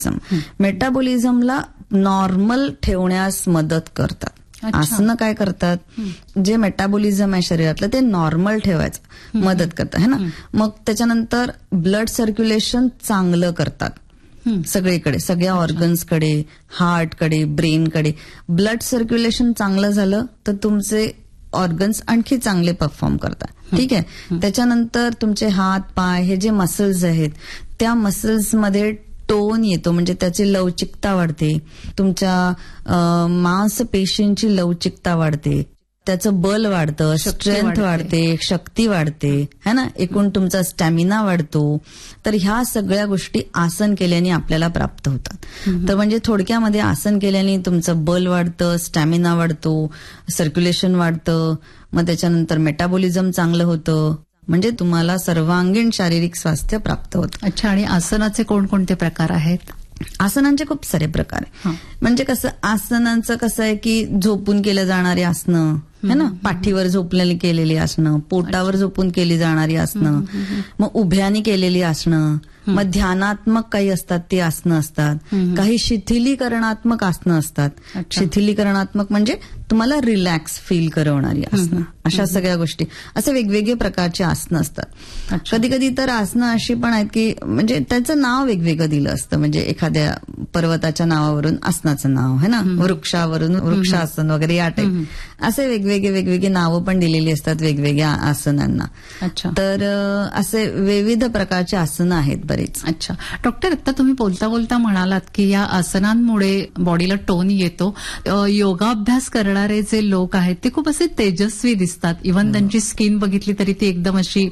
मेटाबॉलिझमला normal ठेवण्यास मदत करतात. आसनं काय करतात, जे मेटाबॉलिझम आहे शरीरातलं ते नॉर्मल ठेवायचं मदत करतात है ना. मग त्याच्यानंतर ब्लड सर्क्युलेशन चांगलं करतात सगळीकडे, सगळ्या ऑर्गन्सकडे, हार्टकडे, ब्रेनकडे. ब्लड सर्क्युलेशन चांगलं झालं तर तुमचे ऑर्गन्स आणखी चांगले परफॉर्म करतात. ठीक आहे. त्याच्यानंतर तुमचे हात पाय हे जे मसल्स आहेत त्या मसल्समध्ये टोन येतो, म्हणजे त्याची लवचिकता वाढते, तुमच्या मांसपेशींची लवचिकता वाढते, त्याचं बल वाढतं, स्ट्रेंथ वाढते, शक्ती वाढते है ना, एकूण तुमचा स्टॅमिना वाढतो. तर ह्या सगळ्या गोष्टी आसन केल्याने आपल्याला प्राप्त होतात. तर म्हणजे थोडक्यामध्ये आसन केल्याने तुमचं बल वाढतं, स्टॅमिना वाढतो, सर्क्युलेशन वाढतं, मग त्याच्यानंतर मेटाबॉलिझम चांगलं होतं, म्हणजे तुम्हाला सर्वांगीण शारीरिक स्वास्थ्य प्राप्त होतं. अच्छा, आणि आसनाचे कोणकोणते प्रकार आहेत? आसनांचे खूप सारे प्रकार आहे. म्हणजे कसं आसनांचं कसं आहे की झोपून केलं जाणारी आसनं है ना, पाठीवर झोपलेली केलेली आसनं, पोटावर झोपून केली जाणारी आसनं, मग उभ्यानी केलेली आसनं, मग ध्यानात्मक काही असतात ती आसनं असतात, काही शिथिलीकरणात्मक आसनं असतात. शिथिलीकरणात्मक म्हणजे तुम्हाला रिलॅक्स फील करवणारी आसनं, अशा सगळ्या गोष्टी, असे वेगवेगळे प्रकारचे आसनं असतात. कधी कधी तर आसनं अशी पण आहेत की म्हणजे त्याचं नाव वेगवेगळं दिलं असतं, म्हणजे एखाद्या पर्वताच्या नावावरून आसनाचं नाव है ना, वृक्षावरून वृक्षासन वगैरे या टाईप असे वेगवेगळे नावं पण दिलेली असतात वेगवेगळ्या आसनांना. तर असे विविध प्रकारचे आसनं आहेत बरेच. अच्छा डॉक्टर, आता तुम्ही बोलता बोलता म्हणालात की या आसनांमुळे बॉडीला टोन येतो. योगाभ्यास करणारे जे लोक आहेत ते खूप असे तेजस्वी दिसतात. इव्हन त्यांची स्किन बघितली तरी ती एकदम अशी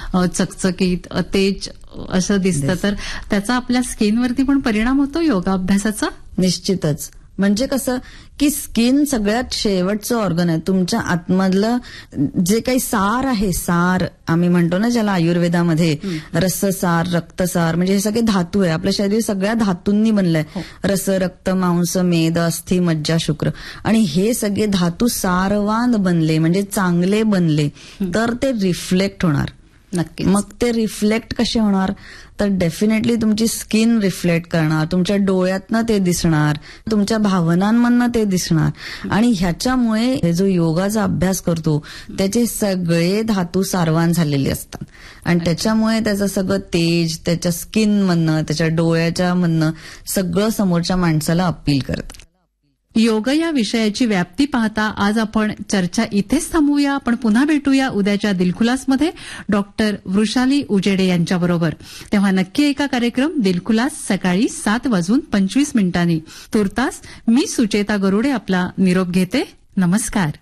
चकचकीत तेज असं दिसतं. तर त्याचा आपल्या स्किनवरती पण परिणाम होतो योगाभ्यासाचा? निश्चितच. म्हणजे कसं की स्किन सगळ्यात शेवटचं ऑर्गन आहे. तुमच्या आतमधलं जे काही सार आहे, सार आम्ही म्हणतो ना ज्याला आयुर्वेदामध्ये रससार, रक्तसार, म्हणजे हे सगळे धातू आहे. आपलं शरीर सगळ्या धातूंनी बनलंय. रस, रक्त, मांस, मेद, अस्थि, मज्जा, शुक्र, आणि हे सगळे धातू सारवान बनले म्हणजे चांगले बनले तर ते रिफ्लेक्ट होणार. नक्की. मग ते रिफ्लेक्ट कसे होणार, तर डेफिनेटली तुमची स्किन रिफ्लेक्ट करणार, तुमच्या डोळ्यातनं ते दिसणार, तुमच्या भावनांमधनं ते दिसणार. आणि ह्याच्यामुळे हे जो योगाचा अभ्यास करतो त्याचे सगळे धातू सारवान झालेले असतात आणि त्याच्यामुळे त्याचं सगळं तेज त्याच्या स्किन मधनं, त्याच्या डोळ्याच्या मधनं सगळं समोरच्या माणसाला अपील करतं. योग या विषयाची व्याप्ती पाहता आज आपण चर्चा इथेच थांबवूया. आपण पुन्हा भेटूया उद्याच्या दिलखुलासमध्ये डॉक्टर वृषाली उजेडे यांच्याबरोबर. तेव्हा नक्की ऐका कार्यक्रम दिलखुलास सकाळी 7:25 तूर्तास मी सुचेता गरुडे आपला निरोप घेते. नमस्कार.